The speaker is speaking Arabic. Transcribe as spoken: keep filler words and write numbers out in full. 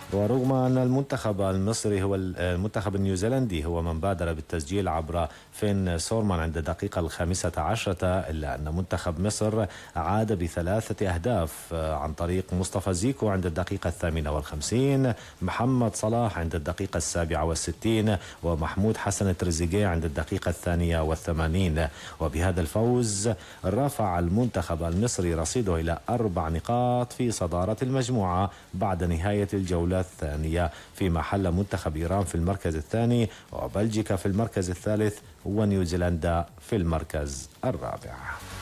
ورغم أن المنتخب المصري هو المنتخب النيوزيلندي هو من بادر بالتسجيل عبر فين سورمان عند الدقيقة الخامسة عشرة، إلا أن منتخب مصر عاد بثلاثة أهداف عن طريق مصطفى زيكو عند الدقيقة الثامنة والخمسين، محمد صلاح عند الدقيقة السابعة والستين، ومحمود حسن تريزيجيه عند الدقيقة الثانية والثمانين. وبهذا الفوز رفع المنتخب المصري رصيده إلى أربع نقاط في صدارة المجموعة بعد نهاية الجولة الثانية، فيما حل منتخب إيران في المركز الثاني، وبلجيكا في المركز الثالث، ونيوزيلندا في المركز الرابع.